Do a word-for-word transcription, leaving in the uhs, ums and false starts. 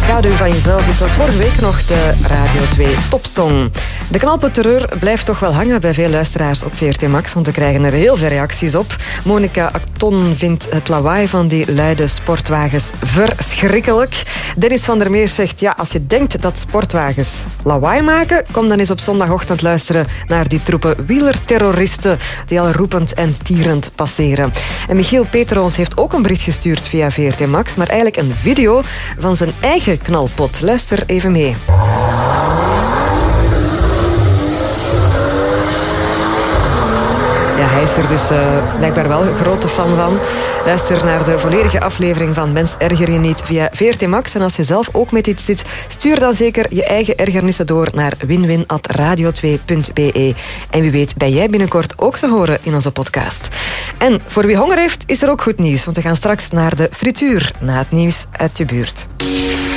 Schaduw van jezelf. Dit was vorige week nog de Radio twee topsong. De knalpenterreur blijft toch wel hangen bij veel luisteraars op V R T Max, want we krijgen er heel veel reacties op. Monica Acton vindt het lawaai van die luide sportwagens verschrikkelijk. Dennis van der Meer zegt, ja, als je denkt dat sportwagens lawaai maken, kom dan eens op zondagochtend luisteren naar die troepen wielerterroristen die al roepend en tierend passeren. En Michiel Peterons heeft ook een bericht gestuurd via V R T Max, maar eigenlijk een video van zijn eigen knalpot. Luister even mee. Ja, hij is er dus uh, blijkbaar wel een grote fan van. Luister naar de volledige aflevering van Mens erger je niet via V R T Max. En als je zelf ook met iets zit, stuur dan zeker je eigen ergernissen door naar winwin at radio twee punt b e. En wie weet ben jij binnenkort ook te horen in onze podcast. En voor wie honger heeft, is er ook goed nieuws. Want we gaan straks naar de frituur na het nieuws uit je buurt.